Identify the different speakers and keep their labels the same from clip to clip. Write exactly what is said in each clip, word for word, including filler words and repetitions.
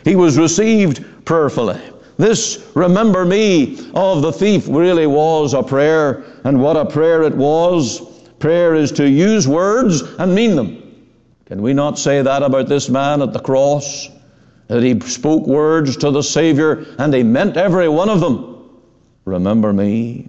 Speaker 1: he was received prayerfully. This "remember me" of the thief really was a prayer, and what a prayer it was. Prayer is to use words and mean them. Can we not say that about this man at the cross? That he spoke words to the Savior and he meant every one of them. Remember me.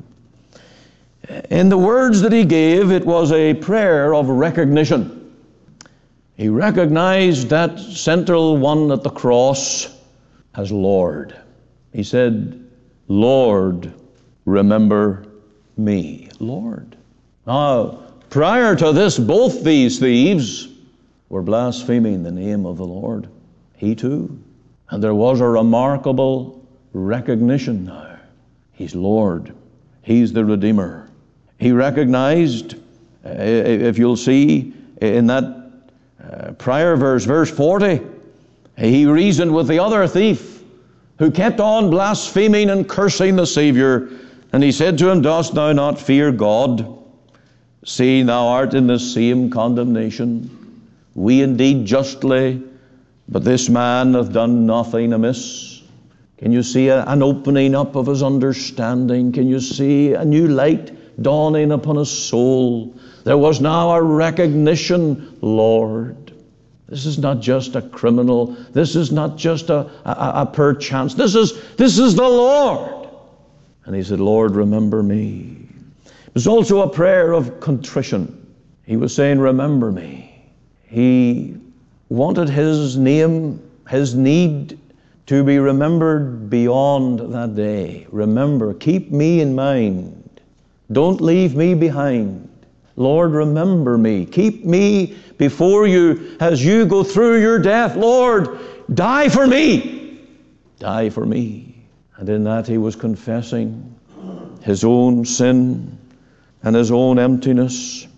Speaker 1: In the words that he gave, it was a prayer of recognition. He recognized that central one at the cross as Lord. He said, "Lord, remember me." Lord. Now, prior to this, both these thieves were blaspheming the name of the Lord. He too. And there was a remarkable recognition now. He's Lord. He's the Redeemer. He recognized, uh, if you'll see in that uh, prior verse, verse forty, he reasoned with the other thief who kept on blaspheming and cursing the Savior. And he said to him, "Dost thou not fear God, seeing thou art in the same condemnation? We indeed justly, but this man hath done nothing amiss." Can you see a, an opening up of his understanding? Can you see a new light dawning upon his soul? There was now a recognition, Lord. This is not just a criminal. This is not just a, a, a perchance. This is, this is the Lord. And he said, "Lord, remember me." It was also a prayer of contrition. He was saying, "Remember me." He wanted his name, his need to be remembered beyond that day. Remember, keep me in mind. Don't leave me behind. Lord, remember me. Keep me before you as you go through your death. Lord, die for me. Die for me. And in that he was confessing his own sin and his own emptiness.